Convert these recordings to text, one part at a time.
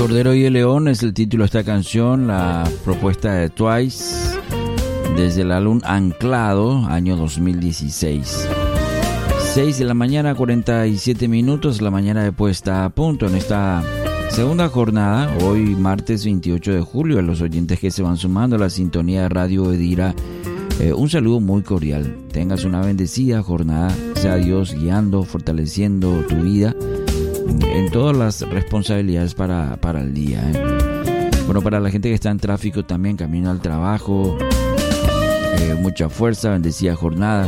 Cordero y el León es el título de esta canción, la propuesta de Twice desde el álbum Anclado, año 2016. 6 de la mañana, 47 minutos, la mañana de puesta a punto en esta segunda jornada, hoy martes 28 de julio, a los oyentes que se van sumando a la sintonía de Radio Edira, un saludo muy cordial. Tengas una bendecida jornada, sea Dios guiando, fortaleciendo tu vida en todas las responsabilidades para el día. Bueno, para la gente que está en tráfico también, camino al trabajo, mucha fuerza, bendecida jornada.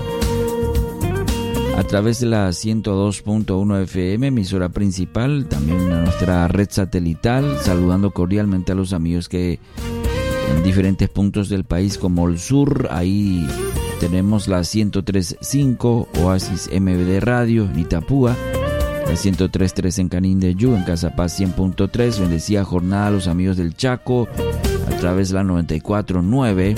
A través de la 102.1 FM, emisora principal, también en nuestra red satelital, saludando cordialmente a los amigos que en diferentes puntos del país, como el sur, ahí tenemos la 103.5 Oasis MBD Radio en Itapúa, la 103.3 en Canindeyú, en Casapaz 100.3, bendecida jornada a los amigos del Chaco, a través de la 94.9.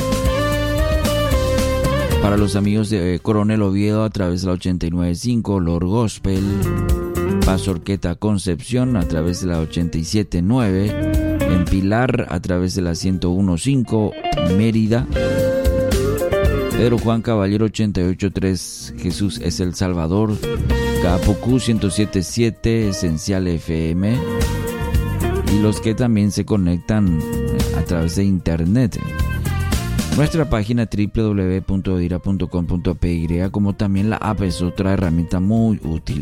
Para los amigos de Coronel Oviedo a través de la 89.5, Lord Gospel, Paz Orqueta Concepción a través de la 87.9, en Pilar a través de la 101.5, Mérida, Pedro Juan Caballero 88.3, Jesús es el Salvador, Capucú 107.7, Esencial FM, y los que también se conectan a través de internet. Nuestra página www.edira.com.py, como también la app, es otra herramienta muy útil.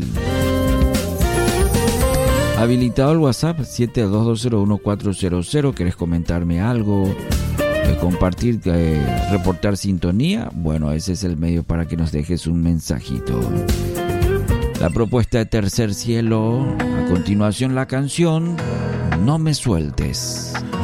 Habilitado el WhatsApp 722011400. ¿Querés comentarme algo? Compartir, reportar sintonía. Bueno, ese es el medio para que nos dejes un mensajito. La propuesta de Tercer Cielo. A continuación la canción No me sueltes.